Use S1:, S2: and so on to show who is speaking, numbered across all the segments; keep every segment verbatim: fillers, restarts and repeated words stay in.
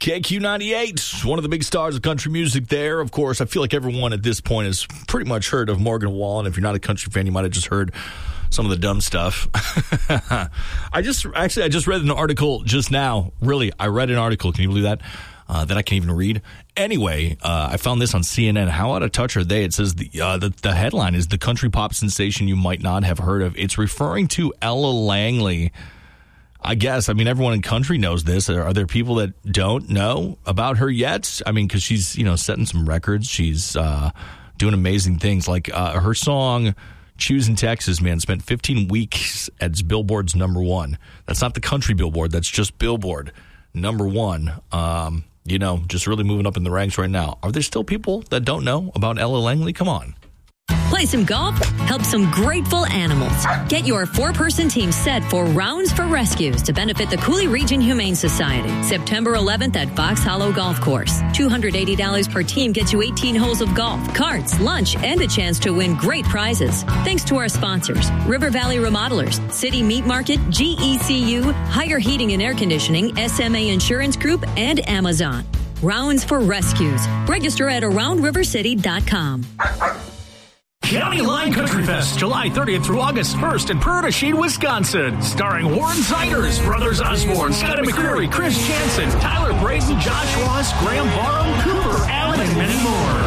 S1: K Q ninety-eight, one of the big stars of country music there. Of course, I feel like everyone at this point has pretty much heard of Morgan Wallen. If you're not a country fan, you might have just heard some of the dumb stuff. I just, actually, I just read an article just now. Really, I read an article. Can you believe that? Uh, that I can't even read. Anyway, uh, I found this on C N N. How out of touch are they? It says the, uh, the the headline is "The Country Pop Sensation You Might Not Have Heard of." It's referring to Ella Langley. I guess, I mean, everyone in country knows this. Are, are there people that don't know about her yet? I mean, because she's, you know, setting some records. She's uh, doing amazing things. Like uh, her song, Choosing Texas, man, spent fifteen weeks at Billboard's number one. That's not the country Billboard. That's just Billboard, number one. Um, you know, just really moving up in the ranks right now. Are there still people that don't know about Ella Langley? Come on.
S2: Play some golf, help some grateful animals. Get your four-person team set for Rounds for Rescues to benefit the Cooley Region Humane Society. September eleventh at Fox Hollow Golf Course. two hundred eighty dollars per team gets you eighteen holes of golf, carts, lunch, and a chance to win great prizes. Thanks to our sponsors, River Valley Remodelers, City Meat Market, G E C U, Higher Heating and Air Conditioning, S M A Insurance Group, and Amazon. Rounds for Rescues. Register at around river city dot com.
S3: County Line Country Fest, July thirtieth through August first in Purtashine, Wisconsin. Starring Warren Ziders, Brothers Osborne, Scotty McCreery, Chris Jansen, Tyler Braden, Josh Ross, Graham Barham, Cooper Allen, and many more.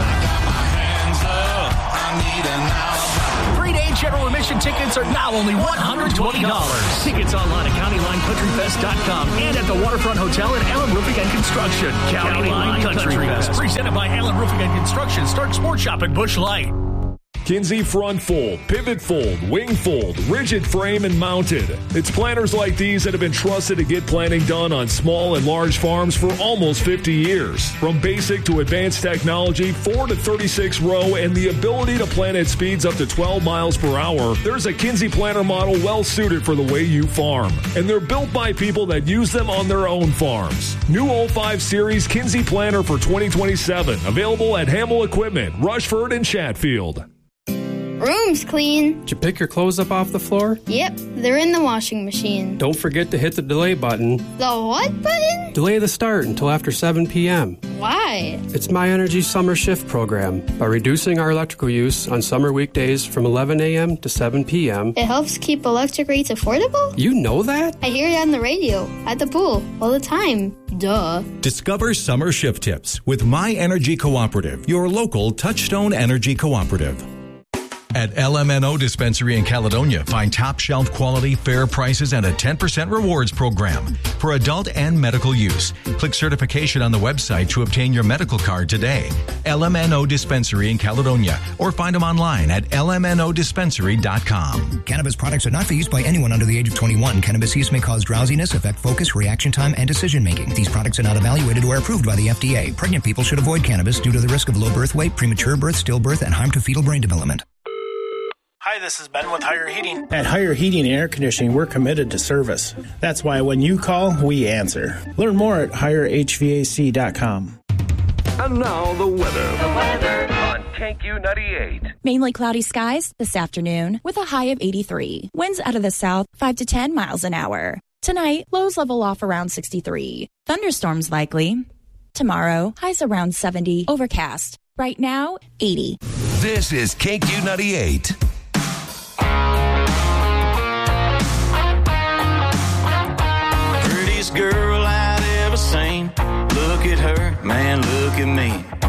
S3: Three-day general admission tickets are now only one hundred twenty dollars. Tickets online at county line country fest dot com and at the Waterfront Hotel at Allen Roofing and Construction. County, County Line Country, Country Fest, presented by Allen Roofing and Construction. Start Sports Shop at Busch Light.
S4: Kinsey Front Fold, Pivot Fold, Wing Fold, Rigid Frame, and Mounted. It's planters like these that have been trusted to get planting done on small and large farms for almost fifty years. From basic to advanced technology, four to thirty-six row, and the ability to plant at speeds up to twelve miles per hour, there's a Kinsey planter model well suited for the way you farm. And they're built by people that use them on their own farms. New oh five Series Kinsey planter for twenty twenty-seven. Available at Hamill Equipment, Rushford, and Chatfield.
S5: Room's clean.
S6: Did you pick your clothes up off the floor?
S5: Yep, they're in the washing machine.
S6: Don't forget to hit the delay button.
S5: The what button?
S6: Delay the start until after seven p.m.
S5: Why?
S6: It's My Energy's summer shift program. By reducing our electrical use on summer weekdays from eleven a.m. to seven p.m.
S5: It helps keep electric rates affordable?
S6: You know that?
S5: I hear it on the radio, at the pool, all the time. Duh.
S7: Discover summer shift tips with My Energy Cooperative, your local Touchstone Energy Cooperative. At L M N O Dispensary in Caledonia, find top shelf quality, fair prices, and a ten percent rewards program for adult and medical use. Click certification on the website to obtain your medical card today. L M N O Dispensary in Caledonia, or find them online at L M N O dispensary dot com.
S8: Cannabis products are not for use by anyone under the age of twenty-one. Cannabis use may cause drowsiness, affect focus, reaction time, and decision making. These products are not evaluated or approved by the F D A. Pregnant people should avoid cannabis due to the risk of low birth weight, premature birth, stillbirth, and harm to fetal brain development.
S9: Hi, this is Ben with Higher Heating.
S10: At Higher Heating and Air Conditioning, we're committed to service. That's why when you call, we answer. Learn more at higher H V A C dot com.
S11: And now the weather. The weather on K Q ninety-eight.
S12: Mainly cloudy skies this afternoon with a high of eighty-three. Winds out of the south, five to ten miles an hour. Tonight, lows level off around sixty-three. Thunderstorms likely. Tomorrow, highs around seventy. Overcast. Right now, eighty.
S11: This is K Q ninety-eight.
S13: Prettiest girl I'd ever seen. Look at her, man, look at me.